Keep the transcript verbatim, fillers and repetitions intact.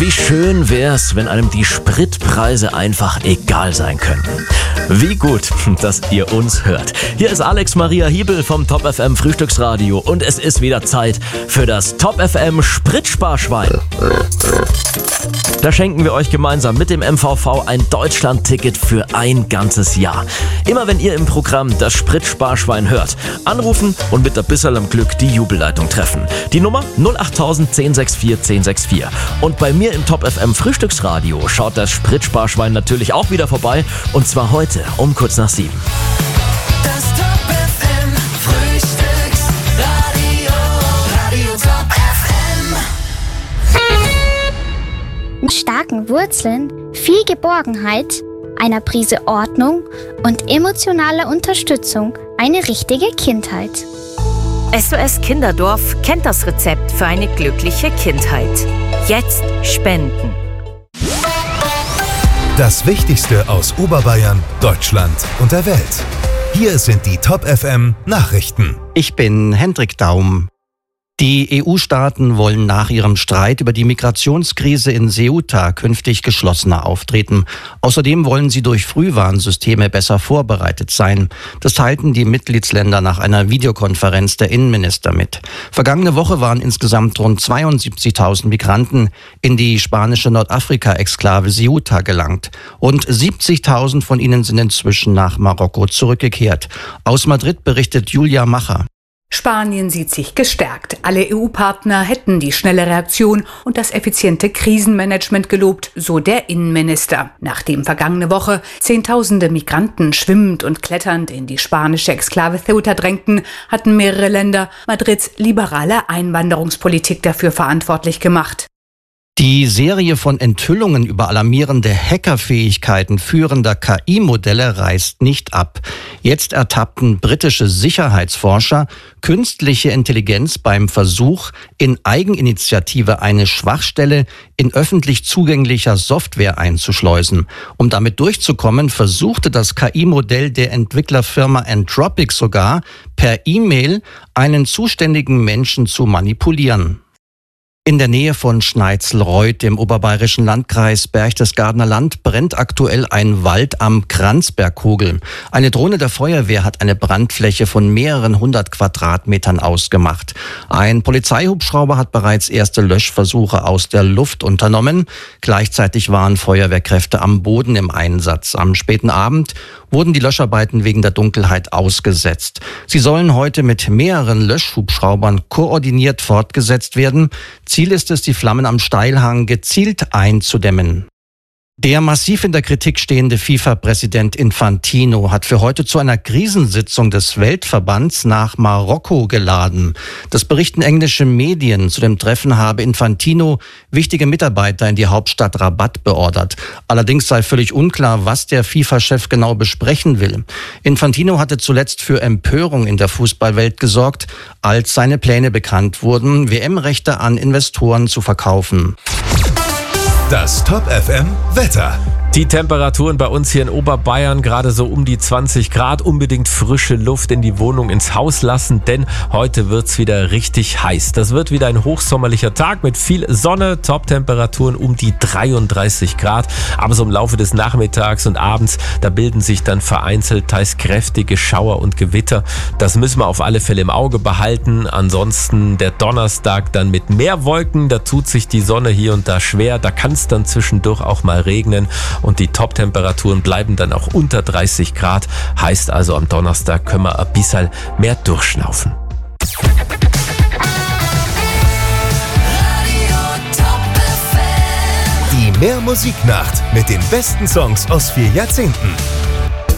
Wie schön wär's, wenn einem die Spritpreise einfach egal sein könnten. Wie gut, dass ihr uns hört. Hier ist Alex Maria Hiebel vom Top F M Frühstücksradio und es ist wieder Zeit für das Top F M Spritsparschwein. Da schenken wir euch gemeinsam mit dem M V V ein Deutschland-Ticket für ein ganzes Jahr. Immer wenn ihr im Programm das Spritsparschwein hört, anrufen und mit ein bisschen Glück die Jubelleitung treffen. Die Nummer null acht tausend zehn sechs vier zehn sechs vier. Und bei mir im Top F M Frühstücksradio schaut das Spritsparschwein natürlich auch wieder vorbei. Und zwar heute um kurz nach sieben. Das Top F M Frühstücksradio, Radio Top F M. Mit starken Wurzeln, viel Geborgenheit, einer Prise Ordnung und emotionaler Unterstützung eine richtige Kindheit. S O S Kinderdorf kennt das Rezept für eine glückliche Kindheit. Jetzt spenden. Das Wichtigste aus Oberbayern, Deutschland und der Welt. Hier sind die Top F M Nachrichten. Ich bin Hendrik Daum. Die E U-Staaten wollen nach ihrem Streit über die Migrationskrise in Ceuta künftig geschlossener auftreten. Außerdem wollen sie durch Frühwarnsysteme besser vorbereitet sein. Das teilten die Mitgliedsländer nach einer Videokonferenz der Innenminister mit. Vergangene Woche waren insgesamt rund zweiundsiebzigtausend Migranten in die spanische Nordafrika-Exklave Ceuta gelangt. Rund siebzigtausend von ihnen sind inzwischen nach Marokko zurückgekehrt. Aus Madrid berichtet Julia Macher. Spanien sieht sich gestärkt. Alle E U-Partner hätten die schnelle Reaktion und das effiziente Krisenmanagement gelobt, so der Innenminister. Nachdem vergangene Woche Zehntausende Migranten schwimmend und kletternd in die spanische Exklave Ceuta drängten, hatten mehrere Länder Madrids liberale Einwanderungspolitik dafür verantwortlich gemacht. Die Serie von Enthüllungen über alarmierende Hackerfähigkeiten führender K I-Modelle reißt nicht ab. Jetzt ertappten britische Sicherheitsforscher künstliche Intelligenz beim Versuch, in Eigeninitiative eine Schwachstelle in öffentlich zugänglicher Software einzuschleusen. Um damit durchzukommen, versuchte das K I-Modell der Entwicklerfirma Anthropic sogar, per E-Mail einen zuständigen Menschen zu manipulieren. In der Nähe von Schneitzelreuth, im oberbayerischen Landkreis Berchtesgadener Land, brennt aktuell ein Wald am Kranzberghogel. Eine Drohne der Feuerwehr hat eine Brandfläche von mehreren hundert Quadratmetern ausgemacht. Ein Polizeihubschrauber hat bereits erste Löschversuche aus der Luft unternommen. Gleichzeitig waren Feuerwehrkräfte am Boden im Einsatz. Am späten Abend wurden die Löscharbeiten wegen der Dunkelheit ausgesetzt. Sie sollen heute mit mehreren Löschhubschraubern koordiniert fortgesetzt werden. Ziel ist es, die Flammen am Steilhang gezielt einzudämmen. Der massiv in der Kritik stehende FIFA-Präsident Infantino hat für heute zu einer Krisensitzung des Weltverbands nach Marokko geladen. Das berichten englische Medien. Zu dem Treffen habe Infantino wichtige Mitarbeiter in die Hauptstadt Rabat beordert. Allerdings sei völlig unklar, was der FIFA-Chef genau besprechen will. Infantino hatte zuletzt für Empörung in der Fußballwelt gesorgt, als seine Pläne bekannt wurden, W M-Rechte an Investoren zu verkaufen. Das Top F M Wetter. Die Temperaturen bei uns hier in Oberbayern gerade so um die zwanzig Grad. Unbedingt frische Luft in die Wohnung, ins Haus lassen, denn heute wird's wieder richtig heiß. Das wird wieder ein hochsommerlicher Tag mit viel Sonne, Top-Temperaturen um die dreiunddreißig Grad. Aber so im Laufe des Nachmittags und Abends, da bilden sich dann vereinzelt teils kräftige Schauer und Gewitter. Das müssen wir auf alle Fälle im Auge behalten. Ansonsten der Donnerstag dann mit mehr Wolken, da tut sich die Sonne hier und da schwer. Da kann es dann zwischendurch auch mal regnen. Und die Top-Temperaturen bleiben dann auch unter dreißig Grad. Heißt also, am Donnerstag können wir ein bisschen mehr durchschnaufen. Die Mehr Musiknacht mit den besten Songs aus vier Jahrzehnten.